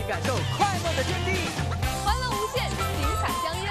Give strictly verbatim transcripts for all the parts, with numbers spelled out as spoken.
感受快乐的天地。 欢乐无限，精彩相约。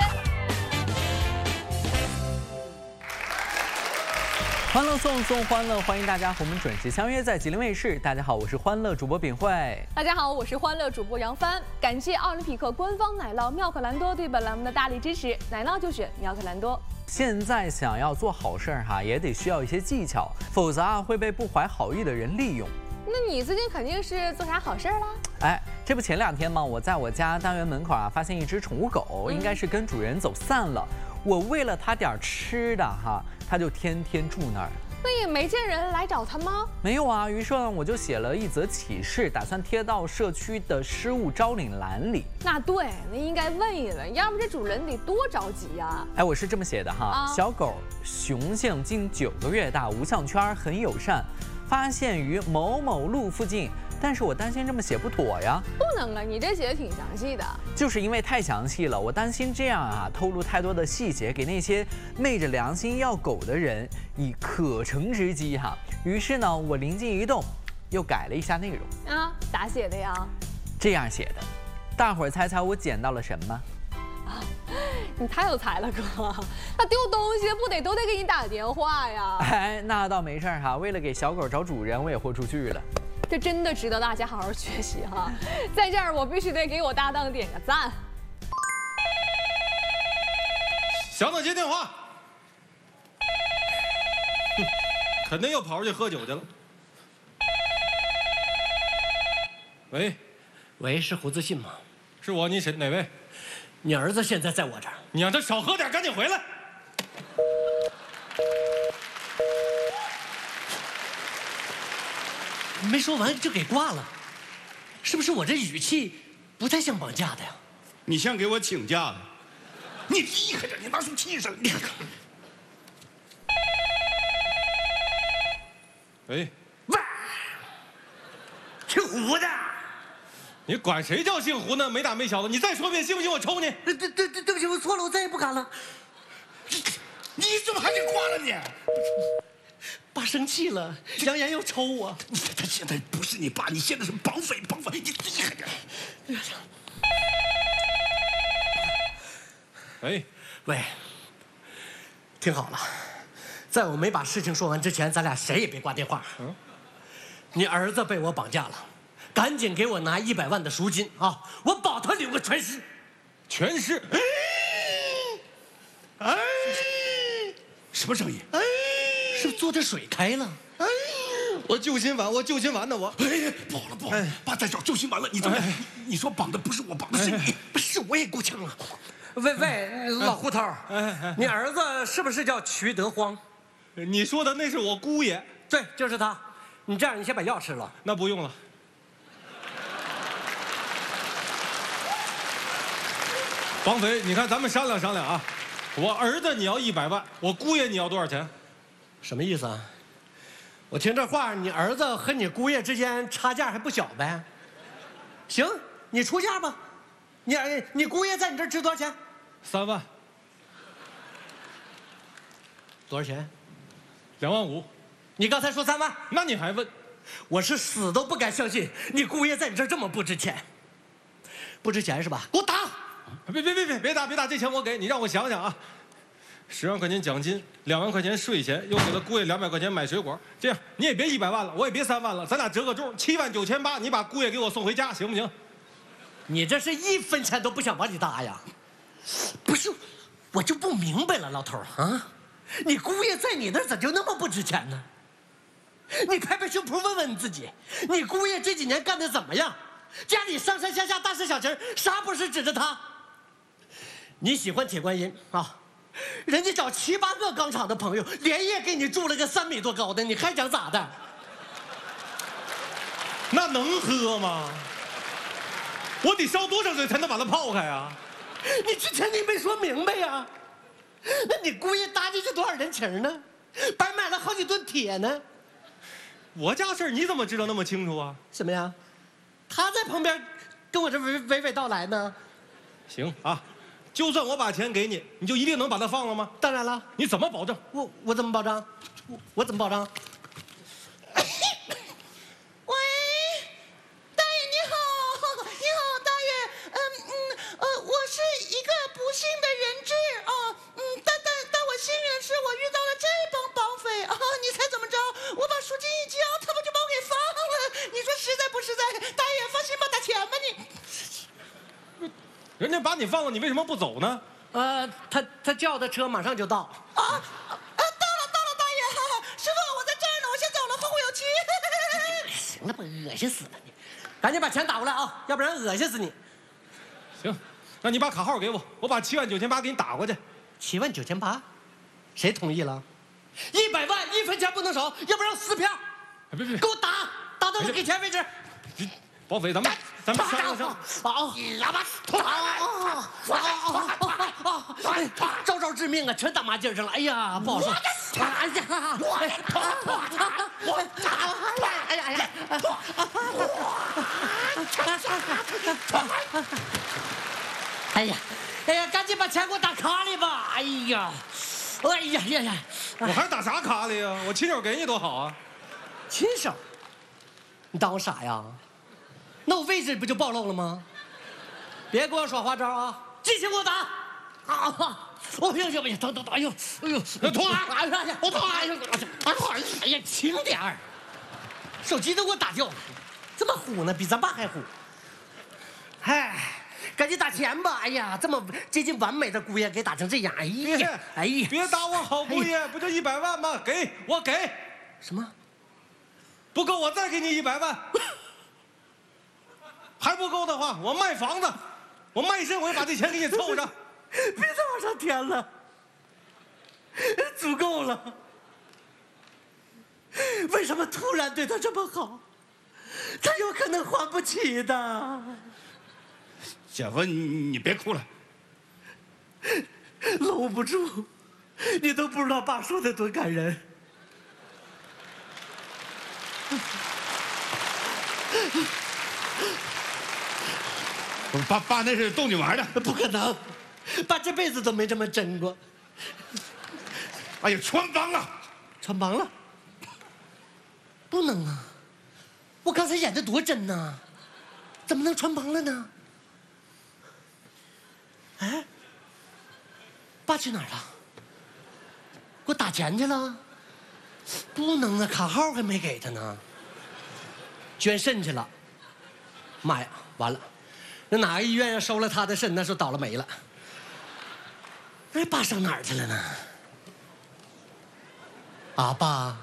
欢乐送送欢乐，欢迎大家和我们准时相约在吉林卫视。大家好，我是欢乐主播秉慧。 大家好，我是欢乐主播杨帆。感谢奥林匹克官方奶酪妙可蓝多对本栏目的大力支持，奶酪就选妙可蓝多。 现在想要做好事儿哈，也得需要一些技巧，否则啊会被不怀好意的人利用。 那你最近肯定是做啥好事儿了？ 哎，这不前两天嘛，我在我家单元门口啊发现一只宠物狗，应该是跟主人走散了。我喂了它点吃的哈，它就天天住那儿。 那也没见人来找它吗？ 没有啊，于是呢，我就写了一则启事，打算贴到社区的失物招领栏里。 那对，那应该问一问，要不这主人得多着急呀！ 哎，我是这么写的哈， 啊、 小狗雄性近九个月大，无项圈，很友善，发现于某某路附近。 但是我担心这么写不妥呀， 不能啊！你这写的挺详细的， 就是因为太详细了，我担心这样啊透露太多的细节，给那些昧着良心要狗的人以可乘之机哈。于是呢，我灵机一动，又改了一下内容啊，咋写的呀？ 这样写的，大伙儿猜猜我捡到了什么？ 啊，你太有才了，哥！他丢东西不得都得给你打电话呀？ 哎，那倒没事哈，为了给小狗找主人，我也豁出去了。 这真的值得大家好好学习哈！在这儿我必须得给我搭档点个赞。 小等接电话，肯定又跑出去喝酒去了。喂， 喂，是胡自信吗？ 是我，你谁哪位？ 你儿子现在在我这儿， 你让他少喝点，赶紧回来。 没说完就给挂了，是不是我这语气不太像绑架的呀？ 你像给我请假的，你厉害点，你拿出气势来。 喂， 喂，姓胡的， 你管谁叫姓胡呢？没大没小的，你再说遍，信不信我抽你？ 对对对对不起，我错了，我再也不敢了。 你怎么还给挂了你？ 爸生气了，扬言要抽我。 他现在不是你爸，你现在是绑匪，绑匪，你厉害点。 喂， 喂，听好了，在我没把事情说完之前，咱俩谁也别挂电话。嗯，你儿子被我绑架了，赶紧给我拿一百万的赎金啊！我保他领个全尸。 全尸？ 哎，哎，什么声音？哎。 是不是坐的水开了？ 哎，我救心丸，我救心丸呢，我。 哎，不好了不好了，爸在找救心丸了，你怎么？ 哎、 你说绑的不是我，绑的是你， 不是我也够呛了。喂喂，老胡头，哎、你儿子是不是叫瞿德荒？ 你说的那是我姑爷。 对，就是他。你这样，你先把药吃了。 那不用了。绑匪，你看咱们商量商量啊，我儿子你要一百万，我姑爷你要多少钱？ 什么意思啊？我听这话，你儿子和你姑爷之间差价还不小呗？行，你出价吧。你你姑爷在你这儿值多少钱？ 三万。 多少钱？ 两万五。 你刚才说三万， 那你还问？ 我是死都不敢相信你姑爷在你这儿这么不值钱。不值钱是吧？给我打！ 别别别别别打别打，这钱我给你，让我想想啊。 十万块钱奖金，两万块钱税钱，又给他姑爷两百块钱买水果。这样你也别一百万了，我也别三万了，咱俩折个中，七万九千八，你把姑爷给我送回家，行不行？ 你这是一分钱都不想往里搭呀？不是，我就不明白了，老头啊，你姑爷在你那儿咋就那么不值钱呢？你拍拍胸脯问问你自己，你姑爷这几年干的怎么样？家里上上下下大事小情，啥不是指着他？你喜欢铁观音啊？ 人家找七八个钢厂的朋友，连夜给你铸了个三米多高的，你还想咋的？ 那能喝吗？我得烧多少水才能把它泡开啊？ 你之前你没说明白呀？那你姑爷搭进去多少人情呢？白买了好几吨铁呢。 我家事儿你怎么知道那么清楚啊？ 什么呀？他在旁边跟我这娓娓娓道来呢。 行啊。 就算我把钱给你，你就一定能把它放了吗？ 当然了。 你怎么保证？ 我我怎么保障？我我怎么保障？ 喂，大爷你好，你好，大实在，大爷放心吧，打钱吧你。 人家把你放了，你为什么不走呢？ 呃，他他叫的车马上就到。啊，到了到了，大爷，师傅我在这儿呢，我先走了，后会有期。行了吧，恶心死了你，赶紧把钱打过来啊，要不然恶心死你。 行，那你把卡号给我，我把七万九千八给你打过去。 七万九千八，谁同意了？一百万一分钱不能少，要不然撕票。 别别， 给我打，打到你给钱为止。 绑匪，咱们咱们商量商量。 好，喇叭，招招致命啊，全打麻筋上了。哎呀，不好说。哎呀，我我哎呀哎呀！哎呀哎呀，赶紧把钱给我打卡里吧！哎呀，哎呀呀呀！ 我还打啥卡里呀？我亲手给你多好啊！ 亲手？你当我傻呀？那我位置不就暴露了吗？别给我耍花招啊！继续给我打！啊！我行行不行，等等等！哎呦哎呦，痛啊！哎呀，我痛啊！哎呀，哎呀，轻点儿！手机都给我打掉了，这么虎呢，比咱爸还虎。哎，赶紧打钱吧！哎呀，这么接近完美的姑爷给打成这样，哎呀，哎呀， 别打我好姑爷，不就一百万吗？给我给。 什么？ 不够我再给你一百万。还不够的话，我卖房子，我卖身，我也把这钱给你凑上。 别再往上添了，足够了。为什么突然对他这么好？他有可能还不起的。 姐夫，你你别哭了， 搂不住，你都不知道爸说的多感人。 爸爸那是逗你玩的， 不可能，爸这辈子都没这么真过。 哎呀，穿帮了， 穿帮了，不能啊！我刚才演的多真呐，怎么能穿帮了呢？哎，爸去哪儿了？给我打钱去了？不能啊，卡号还没给他呢。捐肾去了。妈呀，完了！那哪个医院要收了他的肾，那是倒了霉了。那爸上哪儿去了呢？啊，爸。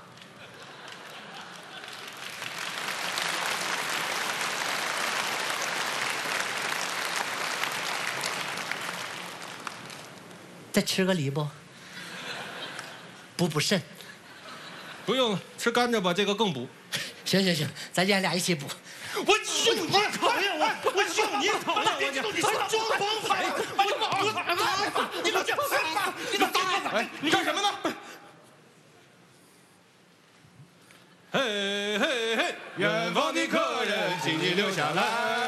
再吃个梨不？补补肾。 不用了，吃甘蔗吧，这个更补。 行行行，咱爷俩一起补。 我就你讨厌我，我就你讨厌我，你装帮匪！我你给我这，你给我打！哎，你干什么呢？ 嘿嘿嘿，远方的客人，请你留下来。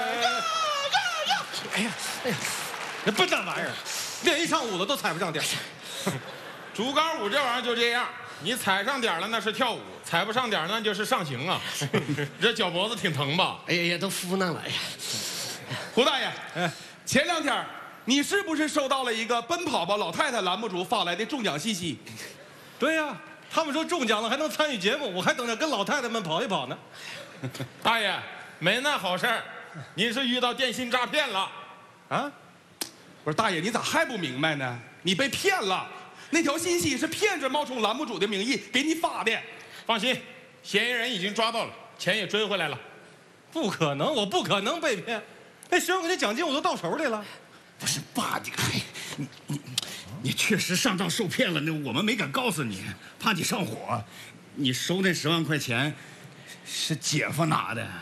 哎呀哎呀， 那笨蛋玩意儿，练一上午了都踩不上点儿。 竹竿舞这玩意儿就这样，你踩上点了那是跳舞，踩不上点那就是上刑啊。这脚脖子挺疼吧？ 哎呀呀，都敷弄了。哎呀， 胡大爷，哎，前两天你是不是收到了一个奔跑吧老太太栏目组发来的中奖信息？ 对呀，他们说中奖了还能参与节目，我还等着跟老太太们跑一跑呢。 大爷，没那好事儿，你是遇到电信诈骗了。 啊？ 不是大爷，你咋还不明白呢？你被骗了，那条信息是骗子冒充栏目组的名义给你发的。 放心，嫌疑人已经抓到了，钱也追回来了。 不可能，我不可能被骗，那十万块钱奖金我都到手里了。 不是爸，你看，你你你确实上当受骗了，那我们没敢告诉你，怕你上火。你收那十万块钱，是姐夫拿的。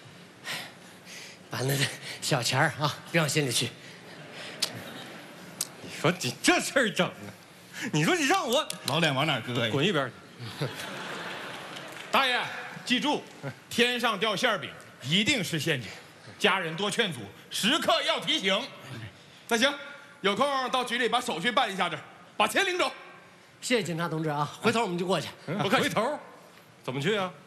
把那小钱儿啊，别往心里去。 你说你这事儿整的，你说你让我老脸往哪搁呀？ 滚一边去！ 大爷，记住，天上掉馅饼一定是陷阱，家人多劝阻，时刻要提醒。 那行，有空到局里把手续办一下子，把钱领走。 谢谢警察同志啊，回头我们就过去。 不客气。回头，怎么去啊？